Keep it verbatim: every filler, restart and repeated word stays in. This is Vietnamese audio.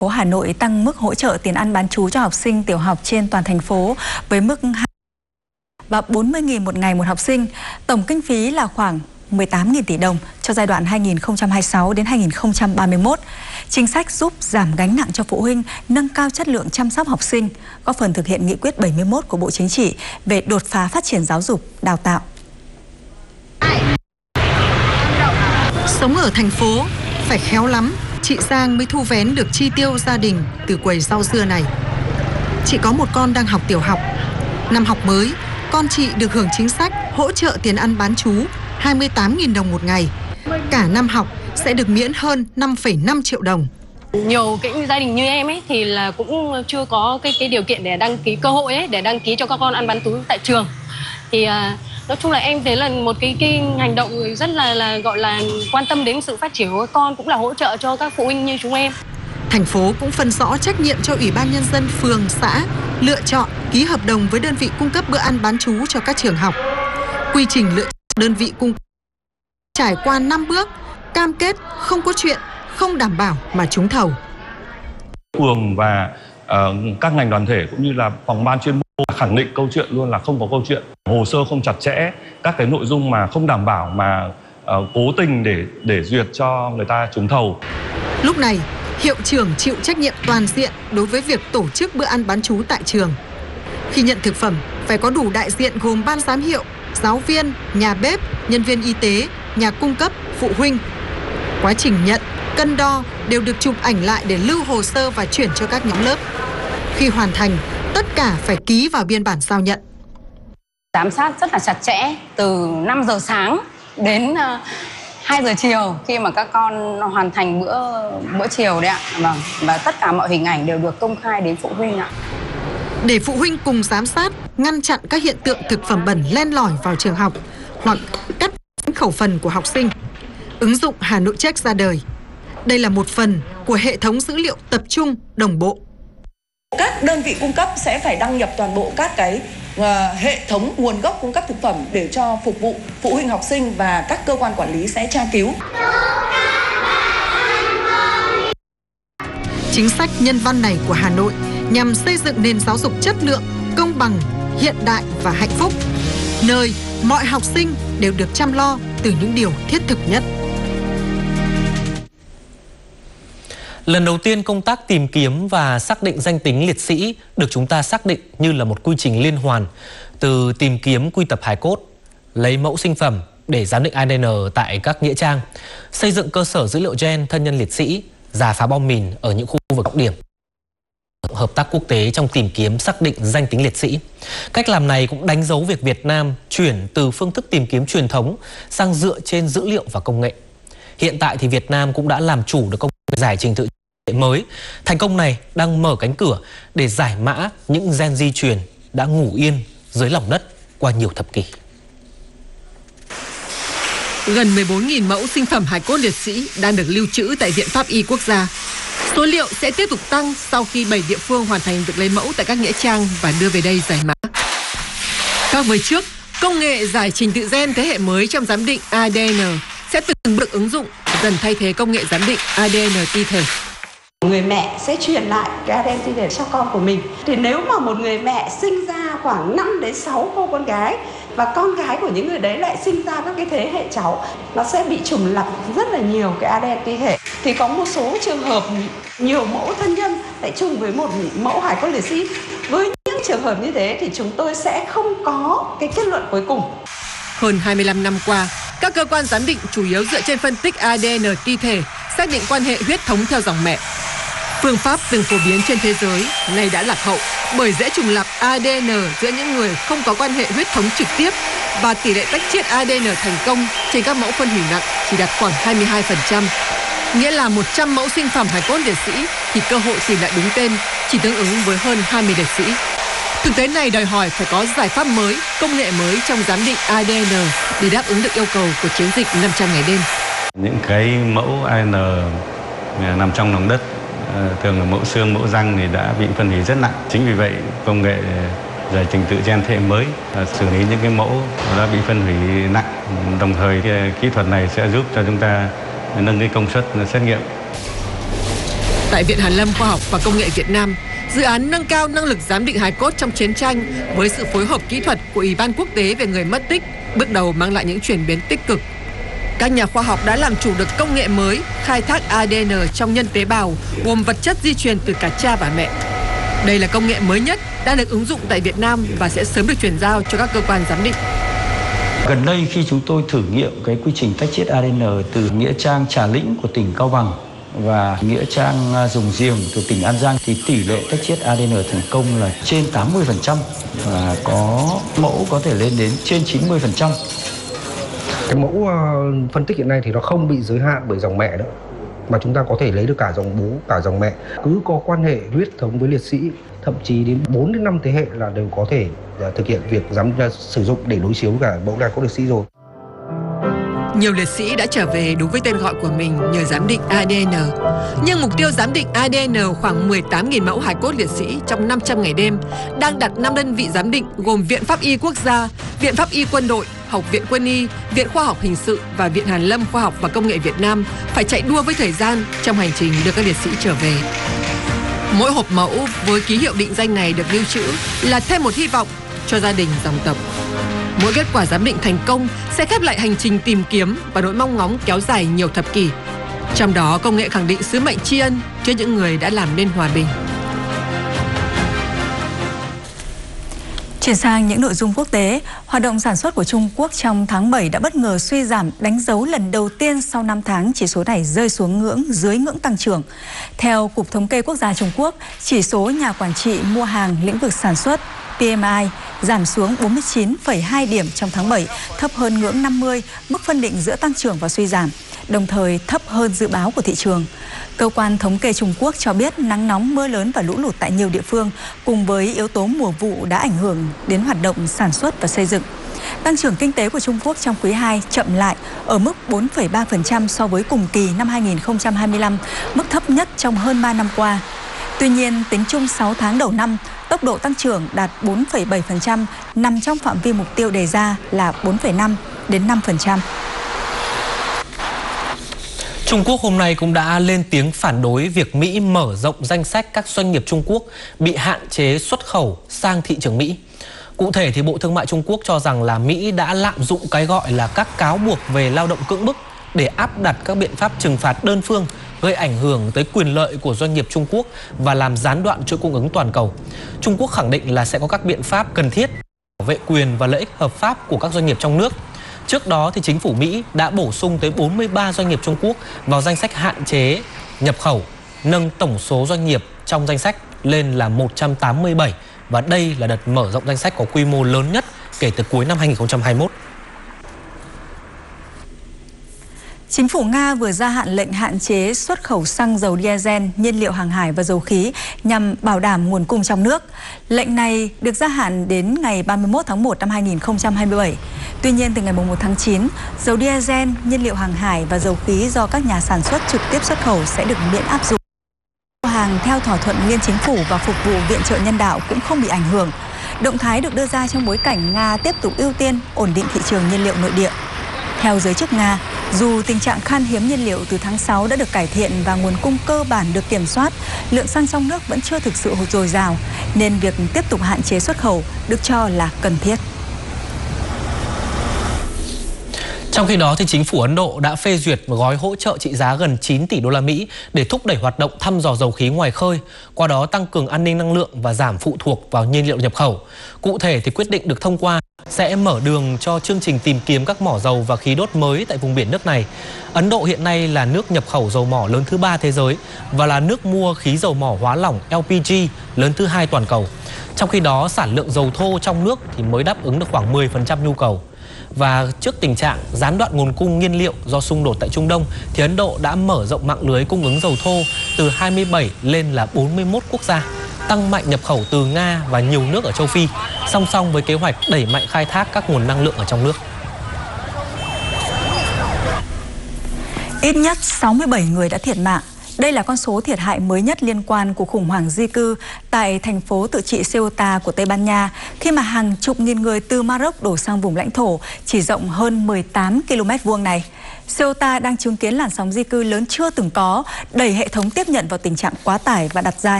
Phố Hà Nội tăng mức hỗ trợ tiền ăn bán trú cho học sinh tiểu học trên toàn thành phố với mức và bốn mươi nghìn một ngày một học sinh. Tổng kinh phí là khoảng mười tám nghìn tỷ đồng cho giai đoạn hai nghìn không trăm hai mươi sáu đến hai nghìn không trăm ba mươi mốt. Chính sách giúp giảm gánh nặng cho phụ huynh, nâng cao chất lượng chăm sóc học sinh, góp phần thực hiện nghị quyết bảy mươi mốt của Bộ Chính trị về đột phá phát triển giáo dục, đào tạo. Sống ở thành phố, phải khéo lắm, chị Giang mới thu vén được chi tiêu gia đình từ quầy rau dưa này. Chị có một con đang học tiểu học. Năm học mới, con chị được hưởng chính sách hỗ trợ tiền ăn bán trú hai mươi tám nghìn đồng một ngày. Cả năm học sẽ được miễn hơn năm phẩy năm triệu đồng. Nhiều cái gia đình như em ấy thì là cũng chưa có cái cái điều kiện để đăng ký cơ hội ấy để đăng ký cho các con ăn bán trú tại trường. Thì à, nói chung là em thấy là một cái cái hành động rất là là gọi là quan tâm đến sự phát triển của các con, cũng là hỗ trợ cho các phụ huynh như chúng em. Thành phố cũng phân rõ trách nhiệm cho Ủy ban Nhân dân phường, xã lựa chọn, ký hợp đồng với đơn vị cung cấp bữa ăn bán trú cho các trường học. Quy trình lựa chọn đơn vị cung cấp trải qua năm bước, cam kết không có chuyện không đảm bảo mà trúng thầu. Phường và uh, các ngành đoàn thể cũng như là phòng ban chuyên môn khẳng định câu chuyện luôn là không có câu chuyện hồ sơ không chặt chẽ, các cái nội dung mà không đảm bảo mà uh, cố tình để để duyệt cho người ta trúng thầu. Lúc này, hiệu trưởng chịu trách nhiệm toàn diện đối với việc tổ chức bữa ăn bán trú tại trường. Khi nhận thực phẩm, phải có đủ đại diện gồm ban giám hiệu, giáo viên, nhà bếp, nhân viên y tế, nhà cung cấp, phụ huynh. Quá trình nhận, cân đo đều được chụp ảnh lại để lưu hồ sơ và chuyển cho các nhóm lớp. Khi hoàn thành, tất cả phải ký vào biên bản giao nhận. Giám sát rất là chặt chẽ từ năm giờ sáng đến hai giờ chiều khi mà các con hoàn thành bữa bữa chiều đấy ạ. Vâng, và tất cả mọi hình ảnh đều được công khai đến phụ huynh ạ. Để phụ huynh cùng giám sát, ngăn chặn các hiện tượng thực phẩm bẩn len lỏi vào trường học hoặc cắt khẩu phần của học sinh, ứng dụng Hà Nội Check ra đời. Đây là một phần của hệ thống dữ liệu tập trung đồng bộ. Các đơn vị cung cấp sẽ phải đăng nhập toàn bộ các cái uh, hệ thống nguồn gốc cung cấp thực phẩm để cho phục vụ phụ huynh học sinh và các cơ quan quản lý sẽ tra cứu. Chính sách nhân văn này của Hà Nội nhằm xây dựng nền giáo dục chất lượng, công bằng, hiện đại và hạnh phúc, nơi mọi học sinh đều được chăm lo từ những điều thiết thực nhất. Lần đầu tiên công tác tìm kiếm và xác định danh tính liệt sĩ được chúng ta xác định như là một quy trình liên hoàn, từ tìm kiếm quy tập hài cốt, lấy mẫu sinh phẩm để giám định a đê en tại các nghĩa trang, xây dựng cơ sở dữ liệu gen thân nhân liệt sĩ, rà phá bom mìn ở những khu vực trọng điểm, hợp tác quốc tế trong tìm kiếm xác định danh tính liệt sĩ. Cách làm này cũng đánh dấu việc Việt Nam chuyển từ phương thức tìm kiếm truyền thống sang dựa trên dữ liệu và công nghệ. Hiện tại thì Việt Nam cũng đã làm chủ được công nghệ giải trình tự mới. Thành công này đang mở cánh cửa để giải mã những gen di truyền đã ngủ yên dưới lòng đất qua nhiều thập kỷ. Gần mười bốn nghìn mẫu sinh phẩm hài cốt liệt sĩ đang được lưu trữ tại Viện Pháp y Quốc gia. Số liệu sẽ tiếp tục tăng sau khi bảy địa phương hoàn thành việc lấy mẫu tại các nghĩa trang và đưa về đây giải mã. Khác với trước, công nghệ giải trình tự gen thế hệ mới trong giám định a đê en sẽ từng bước ứng dụng, dần thay thế công nghệ giám định a đê en ti thể. Người mẹ sẽ truyền lại cái a đê en ti thể cho con của mình. Thì nếu mà một người mẹ sinh ra khoảng năm đến sáu cô con gái và con gái của những người đấy lại sinh ra các cái thế hệ cháu, nó sẽ bị trùng lặp rất là nhiều cái a đê en ti thể. Thì có một số trường hợp nhiều mẫu thân nhân lại trùng với một mẫu hài cốt liệt sĩ. Với những trường hợp như thế thì chúng tôi sẽ không có cái kết luận cuối cùng. Hơn hai mươi lăm năm qua, các cơ quan giám định chủ yếu dựa trên phân tích a đê en ti thể, xác định quan hệ huyết thống theo dòng mẹ. Phương pháp từng phổ biến trên thế giới nay đã lạc hậu bởi dễ trùng lặp a đê en giữa những người không có quan hệ huyết thống trực tiếp, và tỷ lệ tách chiết a đê en thành công trên các mẫu phân hủy nặng chỉ đạt khoảng hai mươi hai phần trăm. Nghĩa là một trăm mẫu sinh phẩm hài cốt liệt sĩ thì cơ hội tìm lại đúng tên chỉ tương ứng với hơn hai mươi liệt sĩ. Thực tế này đòi hỏi phải có giải pháp mới, công nghệ mới trong giám định a đê en để đáp ứng được yêu cầu của chiến dịch năm trăm ngày đêm. Những cái mẫu a đê en nằm trong lòng đất, thường là mẫu xương, mẫu răng thì đã bị phân hủy rất nặng. Chính vì vậy, công nghệ giải trình tự gen thế hệ mới xử lý những cái mẫu đã bị phân hủy nặng. Đồng thời cái kỹ thuật này sẽ giúp cho chúng ta nâng cái công suất xét nghiệm. Tại Viện Hàn lâm Khoa học và Công nghệ Việt Nam, dự án nâng cao năng lực giám định hài cốt trong chiến tranh với sự phối hợp kỹ thuật của Ủy ban quốc tế về người mất tích bước đầu mang lại những chuyển biến tích cực. Các nhà khoa học đã làm chủ được công nghệ mới khai thác a đê en trong nhân tế bào gồm vật chất di truyền từ cả cha và mẹ. Đây là công nghệ mới nhất đã được ứng dụng tại Việt Nam và sẽ sớm được chuyển giao cho các cơ quan giám định. Gần đây khi chúng tôi thử nghiệm cái quy trình tách chiết a đê en từ nghĩa trang Trà Lĩnh của tỉnh Cao Bằng và nghĩa trang Rồng Giềng thuộc tỉnh An Giang thì tỷ lệ tách chiết a đê en thành công là trên tám mươi phần trăm và có mẫu có thể lên đến trên chín mươi phần trăm. Cái mẫu uh, phân tích hiện nay thì nó không bị giới hạn bởi dòng mẹ nữa, mà chúng ta có thể lấy được cả dòng bố, cả dòng mẹ. Cứ có quan hệ huyết thống với liệt sĩ, thậm chí đến bốn đến năm thế hệ là đều có thể uh, thực hiện việc giám uh, sử dụng để đối chiếu cả mẫu hài cốt liệt sĩ rồi. Nhiều liệt sĩ đã trở về đúng với tên gọi của mình nhờ giám định a đê en. Nhưng mục tiêu giám định a đê en khoảng mười tám nghìn mẫu hài cốt liệt sĩ trong năm trăm ngày đêm đang đặt năm đơn vị giám định gồm Viện Pháp y Quốc gia, Viện Pháp y Quân đội, Học viện Quân y, Viện Khoa học Hình sự và Viện Hàn lâm Khoa học và Công nghệ Việt Nam phải chạy đua với thời gian trong hành trình đưa các liệt sĩ trở về. Mỗi hộp mẫu với ký hiệu định danh này được lưu trữ là thêm một hy vọng cho gia đình dòng tộc. Mỗi kết quả giám định thành công sẽ khép lại hành trình tìm kiếm và nỗi mong ngóng kéo dài nhiều thập kỷ. Trong đó, công nghệ khẳng định sứ mệnh tri ân cho những người đã làm nên hòa bình. Chuyển sang những nội dung quốc tế, hoạt động sản xuất của Trung Quốc trong tháng bảy đã bất ngờ suy giảm, đánh dấu lần đầu tiên sau năm tháng chỉ số này rơi xuống ngưỡng dưới ngưỡng tăng trưởng. Theo Cục Thống kê Quốc gia Trung Quốc, chỉ số nhà quản trị mua hàng lĩnh vực sản xuất pê em i giảm xuống bốn mươi chín phẩy hai điểm trong tháng bảy, thấp hơn ngưỡng năm mươi, mức phân định giữa tăng trưởng và suy giảm, đồng thời thấp hơn dự báo của thị trường. Cơ quan Thống kê Trung Quốc cho biết nắng nóng, mưa lớn và lũ lụt tại nhiều địa phương cùng với yếu tố mùa vụ đã ảnh hưởng đến hoạt động sản xuất và xây dựng. Tăng trưởng kinh tế của Trung Quốc trong quý hai chậm lại ở mức bốn phẩy ba phần trăm so với cùng kỳ năm hai nghìn không trăm hai mươi lăm, mức thấp nhất trong hơn ba năm qua. Tuy nhiên, tính chung sáu tháng đầu năm, tốc độ tăng trưởng đạt bốn phẩy bảy phần trăm, nằm trong phạm vi mục tiêu đề ra là bốn phẩy năm đến năm phần trăm. Trung Quốc hôm nay cũng đã lên tiếng phản đối việc Mỹ mở rộng danh sách các doanh nghiệp Trung Quốc bị hạn chế xuất khẩu sang thị trường Mỹ. Cụ thể thì Bộ Thương mại Trung Quốc cho rằng là Mỹ đã lạm dụng cái gọi là các cáo buộc về lao động cưỡng bức để áp đặt các biện pháp trừng phạt đơn phương gây ảnh hưởng tới quyền lợi của doanh nghiệp Trung Quốc và làm gián đoạn chuỗi cung ứng toàn cầu. Trung Quốc khẳng định là sẽ có các biện pháp cần thiết bảo vệ quyền và lợi ích hợp pháp của các doanh nghiệp trong nước. Trước đó thì chính phủ Mỹ đã bổ sung tới bốn mươi ba doanh nghiệp Trung Quốc vào danh sách hạn chế nhập khẩu, nâng tổng số doanh nghiệp trong danh sách lên là một trăm tám mươi bảy, và đây là đợt mở rộng danh sách có quy mô lớn nhất kể từ cuối năm hai nghìn không trăm hai mươi mốt. Chính phủ Nga vừa gia hạn lệnh hạn chế xuất khẩu xăng dầu diesel, nhiên liệu hàng hải và dầu khí nhằm bảo đảm nguồn cung trong nước. Lệnh này được gia hạn đến ngày ba mươi mốt tháng một năm hai nghìn không trăm hai mươi bảy. Tuy nhiên, từ ngày mùng một tháng chín, dầu diesel, nhiên liệu hàng hải và dầu khí do các nhà sản xuất trực tiếp xuất khẩu sẽ được miễn áp dụng. Hàng theo thỏa thuận liên chính phủ và phục vụ viện trợ nhân đạo cũng không bị ảnh hưởng. Động thái được đưa ra trong bối cảnh Nga tiếp tục ưu tiên ổn định thị trường nhiên liệu nội địa. Theo giới chức Nga, dù tình trạng khan hiếm nhiên liệu từ tháng sáu đã được cải thiện và nguồn cung cơ bản được kiểm soát, lượng xăng trong nước vẫn chưa thực sự dồi dào, nên việc tiếp tục hạn chế xuất khẩu được cho là cần thiết. Trong khi đó thì chính phủ Ấn Độ đã phê duyệt một gói hỗ trợ trị giá gần chín tỷ đô la Mỹ để thúc đẩy hoạt động thăm dò dầu khí ngoài khơi, qua đó tăng cường an ninh năng lượng và giảm phụ thuộc vào nhiên liệu nhập khẩu. Cụ thể thì quyết định được thông qua sẽ mở đường cho chương trình tìm kiếm các mỏ dầu và khí đốt mới tại vùng biển nước này. Ấn Độ hiện nay là nước nhập khẩu dầu mỏ lớn thứ ba thế giới và là nước mua khí dầu mỏ hóa lỏng L P G lớn thứ hai toàn cầu. Trong khi đó, sản lượng dầu thô trong nước thì mới đáp ứng được khoảng mười phần trăm nhu cầu. Và trước tình trạng gián đoạn nguồn cung nhiên liệu do xung đột tại Trung Đông, thì Ấn Độ đã mở rộng mạng lưới cung ứng dầu thô từ hai mươi bảy lên là bốn mươi mốt quốc gia, tăng mạnh nhập khẩu từ Nga và nhiều nước ở châu Phi, song song với kế hoạch đẩy mạnh khai thác các nguồn năng lượng ở trong nước. Ít nhất sáu mươi bảy người đã thiệt mạng. Đây là con số thiệt hại mới nhất liên quan của khủng hoảng di cư tại thành phố tự trị Ceuta của Tây Ban Nha, khi mà hàng chục nghìn người từ Maroc đổ sang vùng lãnh thổ chỉ rộng hơn mười tám ki lô mét vuông này. Ceuta đang chứng kiến làn sóng di cư lớn chưa từng có, đẩy hệ thống tiếp nhận vào tình trạng quá tải và đặt ra